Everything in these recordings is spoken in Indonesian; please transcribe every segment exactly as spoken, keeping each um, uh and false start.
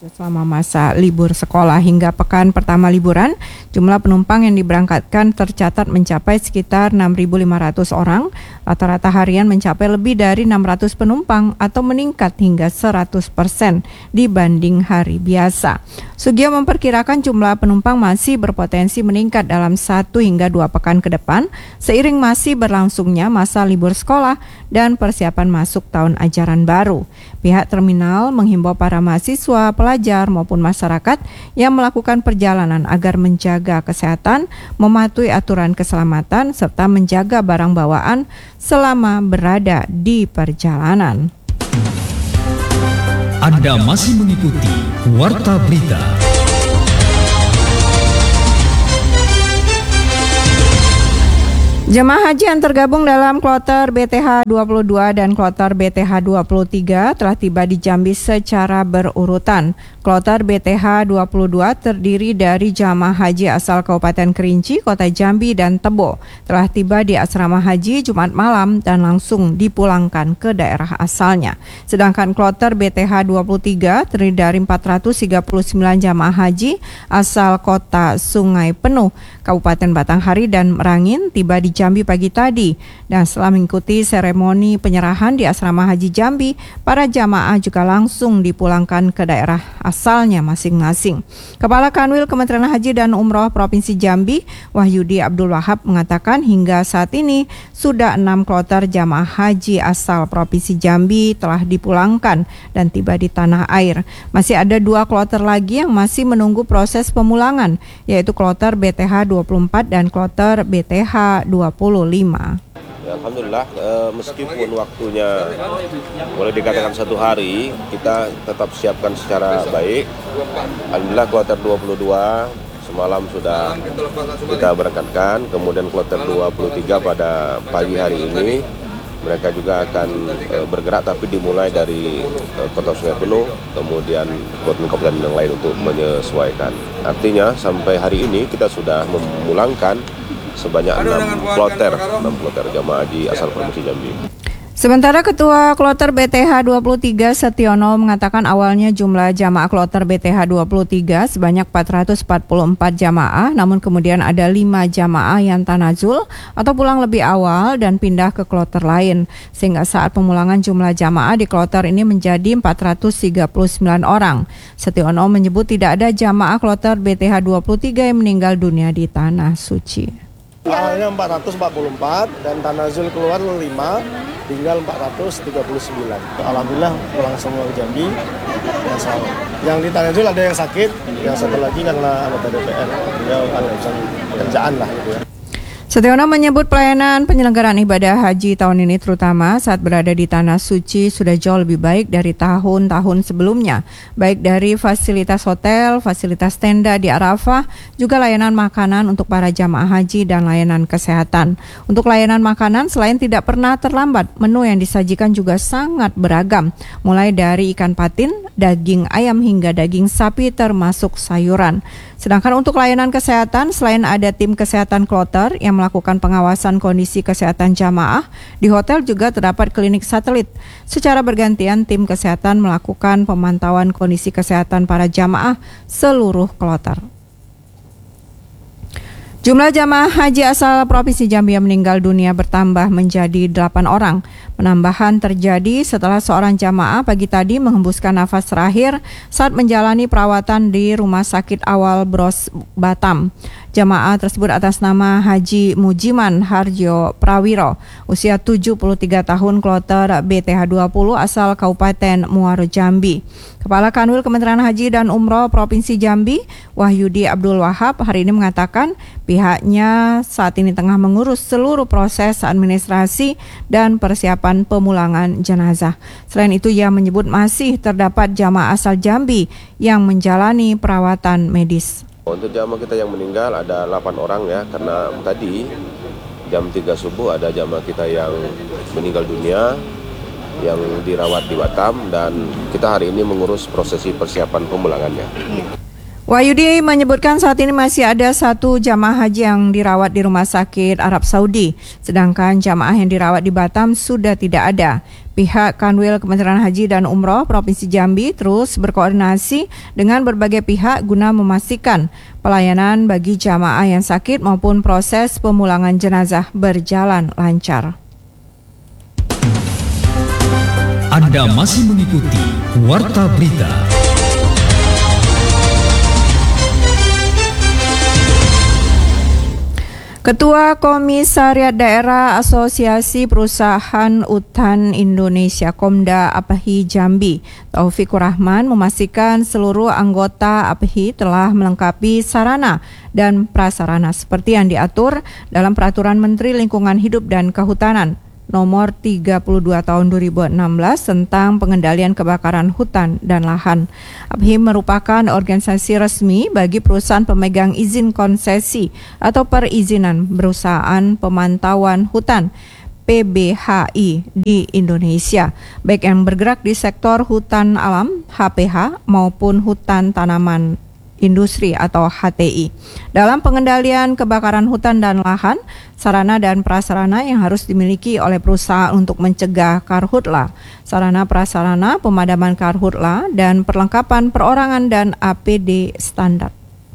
Selama masa libur sekolah hingga pekan pertama liburan, jumlah penumpang yang diberangkatkan tercatat mencapai sekitar enam ribu lima ratus orang. Rata-rata harian mencapai lebih dari enam ratus penumpang atau meningkat hingga seratus persen dibanding hari biasa. Sugio memperkirakan jumlah penumpang masih berpotensi meningkat dalam satu hingga dua pekan ke depan seiring masih berlangsungnya masa libur sekolah dan persiapan masuk tahun ajaran baru. Pihak terminal menghimbau para mahasiswa, pelajar maupun masyarakat yang melakukan perjalanan agar menjaga kesehatan, mematuhi aturan keselamatan, serta menjaga barang bawaan selama berada di perjalanan. Anda masih mengikuti Warta Berita. Jemaah haji yang tergabung dalam kloter B T H dua puluh dua dan kloter B T H dua puluh tiga telah tiba di Jambi secara berurutan. Kloter B T H dua puluh dua terdiri dari jemaah haji asal Kabupaten Kerinci, Kota Jambi, dan Tebo. Telah tiba di asrama haji Jumat malam dan langsung dipulangkan ke daerah asalnya. Sedangkan kloter B T H dua puluh tiga terdiri dari empat ratus tiga puluh sembilan jemaah haji asal Kota Sungai Penuh, Kabupaten Batanghari dan Merangin tiba di Jambi pagi tadi, dan setelah mengikuti seremoni penyerahan di asrama haji Jambi, para jamaah juga langsung dipulangkan ke daerah asalnya masing-masing. Kepala Kanwil Kementerian Haji dan Umroh Provinsi Jambi, Wahyudi Abdul Wahab, mengatakan hingga saat ini sudah enam kloter jamaah haji asal Provinsi Jambi telah dipulangkan dan tiba di tanah air. Masih ada dua kloter lagi yang masih menunggu proses pemulangan, yaitu kloter B T H dua puluh empat dan kloter B T H dua puluh lima. Ya, Alhamdulillah, eh, meskipun waktunya boleh dikatakan satu hari, kita tetap siapkan secara baik. Alhamdulillah, kloter dua puluh dua semalam sudah kita berangkatkan, kemudian kloter dua puluh tiga pada pagi hari ini mereka juga akan eh, bergerak, tapi dimulai dari eh, Kota Sungai Penuh, kemudian kabupaten yang lain untuk menyesuaikan. Artinya sampai hari ini kita sudah memulangkan sebanyak enam kloter, enam kloter jamaah haji asal Provinsi Jambi. Sementara Ketua Kloter B T H dua puluh tiga Setiono mengatakan awalnya jumlah jamaah kloter B T H dua puluh tiga sebanyak empat ratus empat puluh empat jamaah, namun kemudian ada lima jamaah yang tanazul atau pulang lebih awal dan pindah ke kloter lain, sehingga saat pemulangan jumlah jamaah di kloter ini menjadi empat ratus tiga puluh sembilan orang. Setiono menyebut tidak ada jamaah kloter B T H dua puluh tiga yang meninggal dunia di Tanah Suci. Awalnya empat ratus empat puluh empat dan tanazul keluar lima, tinggal empat ratus tiga puluh sembilan. Alhamdulillah pulang semua ke Jambi. Yang di tanazul ada yang sakit, yang satu lagi karena anggota D P R. Dia ada urusan pekerjaan lah gitu ya. Setiono menyebut pelayanan penyelenggaraan ibadah haji tahun ini terutama saat berada di Tanah Suci sudah jauh lebih baik dari tahun-tahun sebelumnya. Baik dari fasilitas hotel, fasilitas tenda di Arafah, juga layanan makanan untuk para jamaah haji dan layanan kesehatan. Untuk layanan makanan selain tidak pernah terlambat, menu yang disajikan juga sangat beragam. Mulai dari ikan patin, daging ayam hingga daging sapi termasuk sayuran. Sedangkan untuk layanan kesehatan, selain ada tim kesehatan kloter yang melakukan pengawasan kondisi kesehatan jamaah, di hotel juga terdapat klinik satelit. Secara bergantian, tim kesehatan melakukan pemantauan kondisi kesehatan para jamaah seluruh kloter. Jumlah jamaah haji asal Provinsi Jambi yang meninggal dunia bertambah menjadi delapan orang. Penambahan terjadi setelah seorang jamaah pagi tadi menghembuskan nafas terakhir saat menjalani perawatan di Rumah Sakit Awal Bros Batam. Jamaah tersebut atas nama Haji Mujiman Harjo Prawiro, usia tujuh puluh tiga tahun, kloter B T H dua puluh asal Kabupaten Muaro Jambi. Kepala Kanwil Kementerian Haji dan Umroh Provinsi Jambi, Wahyudi Abdul Wahab, hari ini mengatakan pihaknya saat ini tengah mengurus seluruh proses administrasi dan persiapan pemulangan jenazah. Selain itu, ia menyebut masih terdapat jamaah asal Jambi yang menjalani perawatan medis. Untuk jamaah kita yang meninggal ada delapan orang ya, karena tadi jam tiga subuh ada jamaah kita yang meninggal dunia yang dirawat di Batam, dan kita hari ini mengurus prosesi persiapan pemulangannya. Wahyudi menyebutkan saat ini masih ada satu jamaah haji yang dirawat di Rumah Sakit Arab Saudi, sedangkan jamaah yang dirawat di Batam sudah tidak ada. Pihak Kanwil Kementerian Haji dan Umroh Provinsi Jambi terus berkoordinasi dengan berbagai pihak guna memastikan pelayanan bagi jamaah yang sakit maupun proses pemulangan jenazah berjalan lancar. Anda masih mengikuti Warta Berita. Ketua Komisariat Daerah Asosiasi Perusahaan Hutan Indonesia Komda A P H I Jambi, Taufikur Rahman, memastikan seluruh anggota A P H I telah melengkapi sarana dan prasarana seperti yang diatur dalam Peraturan Menteri Lingkungan Hidup dan Kehutanan Nomor tiga puluh dua tahun dua ribu enam belas tentang pengendalian kebakaran hutan dan lahan. A P H I merupakan organisasi resmi bagi perusahaan pemegang izin konsesi atau perizinan perusahaan pemantauan hutan P B H I di Indonesia, baik yang bergerak di sektor hutan alam H P H maupun hutan tanaman industri atau H T I. Dalam pengendalian kebakaran hutan dan lahan, sarana dan prasarana yang harus dimiliki oleh perusahaan untuk mencegah karhutla, sarana prasarana pemadaman karhutla, dan perlengkapan perorangan dan A P D standar.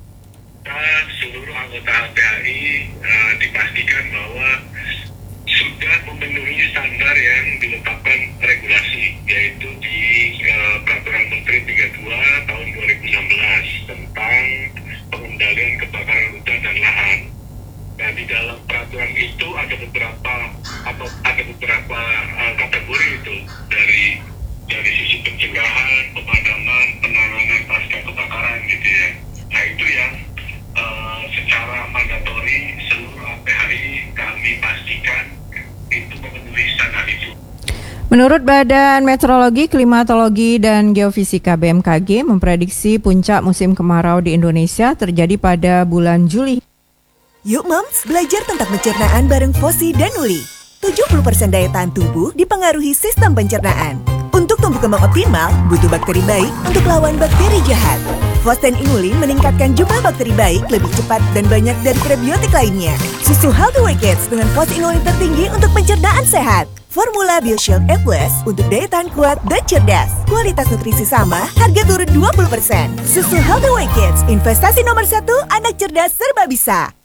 Seluruh anggota A P H I uh, dipastikan bahwa sudah memenuhi standar yang diletakkan regulasi, yaitu di uh, Peraturan Menteri tiga puluh dua tahun dua ribu enam belas tentang pengendalian kebakaran hutan dan lahan. Dan di dalam peraturan itu ada beberapa atau ada beberapa uh, kategori itu, dari dari sisi pencegahan, pemadaman, penanganan pasca kebakaran gitu ya. Nah itu yang uh, secara mandatori seluruh A P H I kami pastikan itu memenuhi standar itu. Menurut Badan Meteorologi, Klimatologi, dan Geofisika B M K G memprediksi puncak musim kemarau di Indonesia terjadi pada bulan Juli. Yuk Moms, belajar tentang pencernaan bareng Fosi dan Uli. tujuh puluh persen daya tahan tubuh dipengaruhi sistem pencernaan. Untuk tumbuh kembang optimal, butuh bakteri baik untuk lawan bakteri jahat. Fos dan Inulin meningkatkan jumlah bakteri baik lebih cepat dan banyak dari prebiotik lainnya. Susu Healthy Way Kids dengan Fos Inulin tertinggi untuk pencernaan sehat. Formula BioShield A plus untuk daya tahan kuat dan cerdas. Kualitas nutrisi sama, harga turun dua puluh persen. Susu Healthy Way Kids, investasi nomor satu, anak cerdas serba bisa.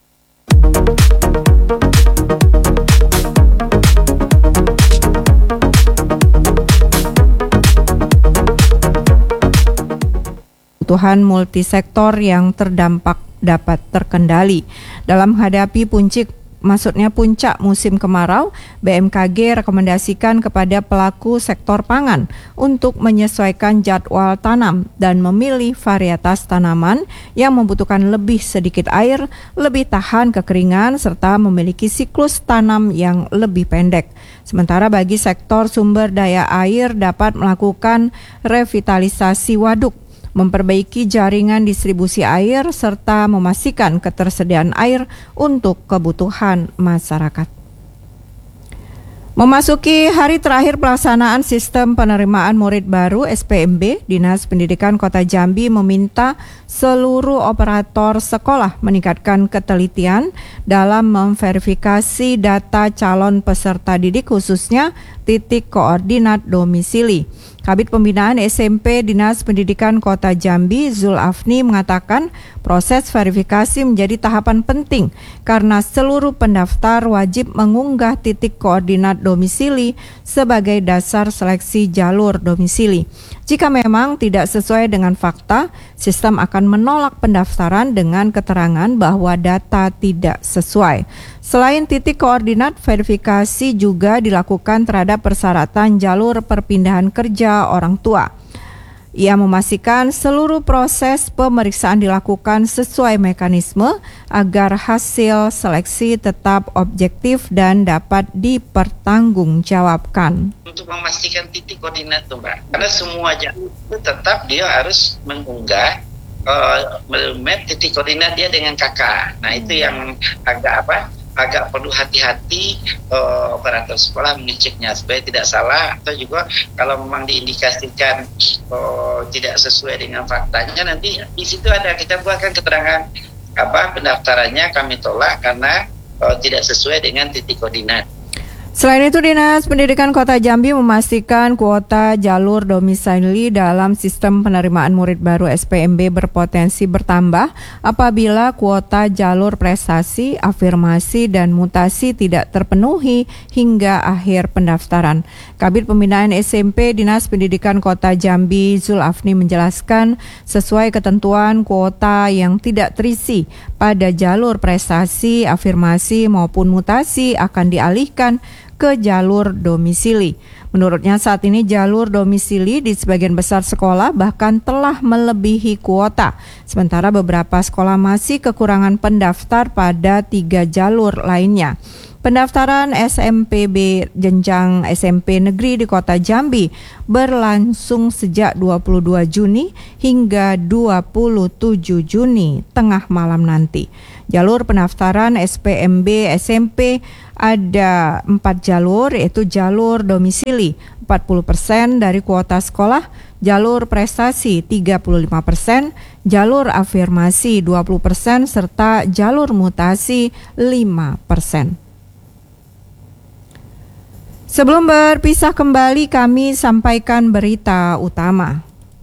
Kebutuhan multisektor yang terdampak dapat terkendali. Dalam menghadapi puncak Maksudnya puncak musim kemarau, B M K G rekomendasikan kepada pelaku sektor pangan untuk menyesuaikan jadwal tanam dan memilih varietas tanaman yang membutuhkan lebih sedikit air, lebih tahan kekeringan, serta memiliki siklus tanam yang lebih pendek. Sementara bagi sektor sumber daya air dapat melakukan revitalisasi waduk, memperbaiki jaringan distribusi air, serta memastikan ketersediaan air untuk kebutuhan masyarakat. Memasuki hari terakhir pelaksanaan sistem penerimaan murid baru S P M B, Dinas Pendidikan Kota Jambi meminta seluruh operator sekolah meningkatkan ketelitian dalam memverifikasi data calon peserta didik, khususnya titik koordinat domisili. Kabid Pembinaan S M P Dinas Pendidikan Kota Jambi, Zulafni, mengatakan proses verifikasi menjadi tahapan penting karena seluruh pendaftar wajib mengunggah titik koordinat domisili sebagai dasar seleksi jalur domisili. Jika memang tidak sesuai dengan fakta, sistem akan menolak pendaftaran dengan keterangan bahwa data tidak sesuai. Selain titik koordinat, verifikasi juga dilakukan terhadap persyaratan jalur perpindahan kerja orang tua. Ia memastikan seluruh proses pemeriksaan dilakukan sesuai mekanisme agar hasil seleksi tetap objektif dan dapat dipertanggungjawabkan. Untuk memastikan titik koordinat tuh Mbak, karena semua jalur itu tetap dia harus mengunggah uh, map titik koordinat dia dengan kakak. Nah itu yang agak apa? agak perlu hati-hati uh, operator sekolah mengeceknya supaya tidak salah, atau juga kalau memang diindikasikan uh, tidak sesuai dengan faktanya, nanti di situ ada kita buatkan keterangan apa pendaftarannya kami tolak karena uh, tidak sesuai dengan titik koordinat. Selain itu, Dinas Pendidikan Kota Jambi memastikan kuota jalur domisili dalam sistem penerimaan murid baru S P M B berpotensi bertambah apabila kuota jalur prestasi, afirmasi, dan mutasi tidak terpenuhi hingga akhir pendaftaran. Kabid Pembinaan S M P Dinas Pendidikan Kota Jambi Zulafni menjelaskan sesuai ketentuan kuota yang tidak terisi pada jalur prestasi, afirmasi, maupun mutasi akan dialihkan ke jalur domisili. Menurutnya saat ini jalur domisili di sebagian besar sekolah bahkan telah melebihi kuota, sementara beberapa sekolah masih kekurangan pendaftar pada tiga jalur lainnya. Pendaftaran S M P B jenjang S M P negeri di Kota Jambi berlangsung sejak dua puluh dua Juni hingga dua puluh tujuh Juni tengah malam nanti. Jalur pendaftaran S P M B S M P ada empat jalur, yaitu jalur domisili empat puluh persen dari kuota sekolah, jalur prestasi tiga puluh lima persen, jalur afirmasi dua puluh persen, serta jalur mutasi lima persen. Sebelum berpisah kembali, kami sampaikan berita utama.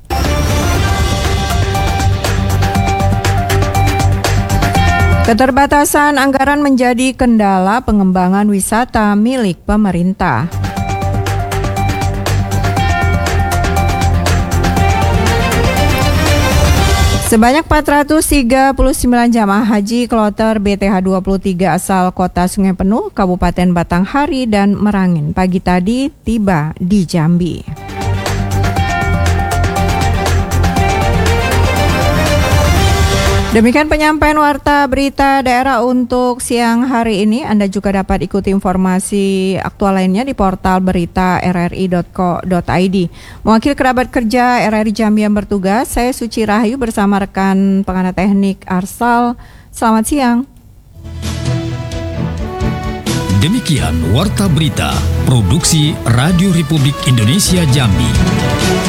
Keterbatasan anggaran menjadi kendala pengembangan wisata milik pemerintah. Sebanyak empat ratus tiga puluh sembilan jamaah haji kloter B T H dua puluh tiga asal Kota Sungai Penuh, Kabupaten Batanghari dan Merangin pagi tadi tiba di Jambi. Demikian penyampaian warta berita daerah untuk siang hari ini. Anda juga dapat ikuti informasi aktual lainnya di portal berita r r i dot co dot i d. Mewakili kerabat kerja R R I Jambi yang bertugas, saya Suci Rahayu bersama rekan pengamat teknik Arsal. Selamat siang. Demikian warta berita produksi Radio Republik Indonesia Jambi.